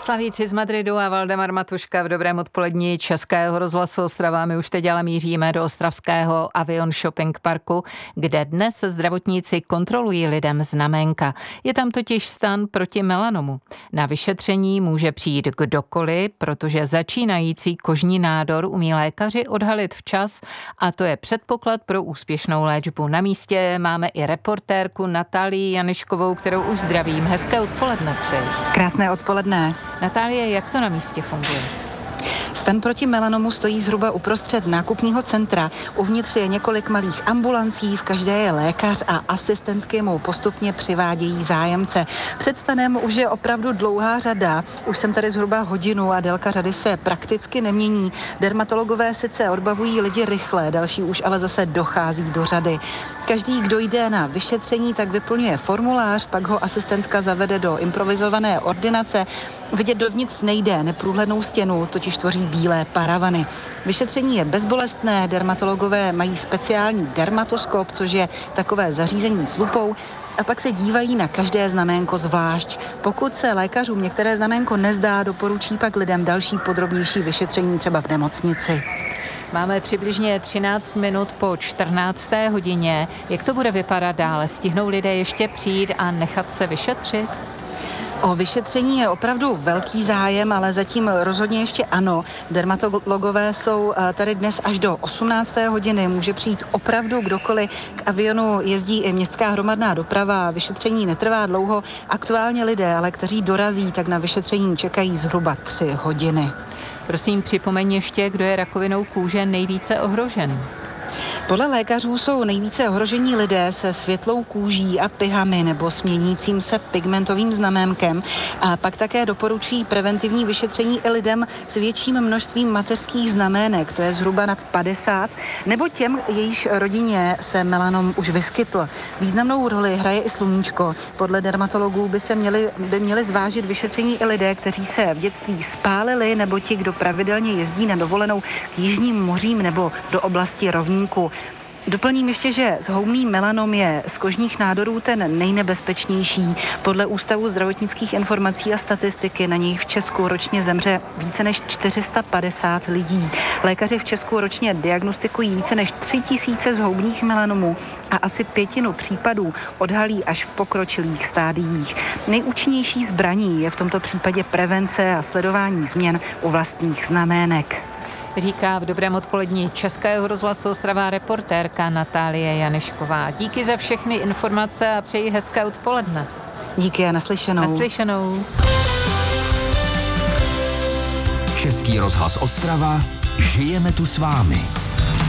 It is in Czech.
Slavíci z Madridu a Valdemar Matuška v dobrém odpolední Českého rozhlasu Ostrava. My už teď ale míříme do ostravského Avion Shopping Parku, kde dnes zdravotníci kontrolují lidem znaménka. Je tam totiž stan proti melanomu. Na vyšetření může přijít kdokoliv, protože začínající kožní nádor umí lékaři odhalit včas a to je předpoklad pro úspěšnou léčbu. Na místě máme i reportérku Natálii Janiškovou, kterou už zdravím. Hezké odpoledne přeji. Krásné odpoledne. Natálie, jak to na místě funguje? Stan proti melanomu stojí zhruba uprostřed nákupního centra. Uvnitř je několik malých ambulancí, v každé je lékař a asistentky mu postupně přivádějí zájemce. Před stanem už je opravdu dlouhá řada. Už jsem tady zhruba hodinu a délka řady se prakticky nemění. Dermatologové sice odbavují lidi rychle, další už ale zase dochází do řady. Každý, kdo jde na vyšetření, tak vyplňuje formulář, pak ho asistentka zavede do improvizované ordinace. Vidět dovnitř nejde, neprůhlednou stěnu totiž tvoří bílé paravany. Vyšetření je bezbolestné, dermatologové mají speciální dermatoskop, což je takové zařízení s lupou, a pak se dívají na každé znaménko zvlášť. Pokud se lékařům některé znaménko nezdá, doporučí pak lidem další podrobnější vyšetření třeba v nemocnici. Máme přibližně 13 minut po 14. hodině. Jak to bude vypadat dále? Stihnou lidé ještě přijít a nechat se vyšetřit? O vyšetření je opravdu velký zájem, ale zatím rozhodně ještě ano. Dermatologové jsou tady dnes až do 18. hodiny. Může přijít opravdu kdokoliv. K Avionu jezdí i městská hromadná doprava. Vyšetření netrvá dlouho. Aktuálně lidé, ale kteří dorazí, tak na vyšetření čekají zhruba 3 hodiny. Prosím, připomeň ještě, kdo je rakovinou kůže nejvíce ohrožen. Podle lékařů jsou nejvíce ohrožení lidé se světlou kůží a pihami nebo s měnícím se pigmentovým znaménkem. A pak také doporučují preventivní vyšetření i lidem s větším množstvím mateřských znamének, to je zhruba nad 50, nebo těm, jejíž rodině se melanom už vyskytl. Významnou roli hraje i sluníčko. Podle dermatologů by měli zvážit vyšetření i lidé, kteří se v dětství spálili, nebo ti, kdo pravidelně jezdí na dovolenou k jižním mořím nebo do oblasti rovníku. Doplním ještě, že zhoubný melanom je z kožních nádorů ten nejnebezpečnější. Podle Ústavu zdravotnických informací a statistiky na něj v Česku ročně zemře více než 450 lidí. Lékaři v Česku ročně diagnostikují více než 3000 zhoubných melanomů a asi 1/5 případů odhalí až v pokročilých stádiích. Nejúčinnější zbraní je v tomto případě prevence a sledování změn u vlastních znamének. Říká v dobrém odpolední Českého rozhlasu Ostrava reportérka Natálie Janišková. Díky za všechny informace a přeji hezké odpoledne. Díky a naslyšenou. Naslyšenou. Český rozhlas Ostrava, žijeme tu s vámi.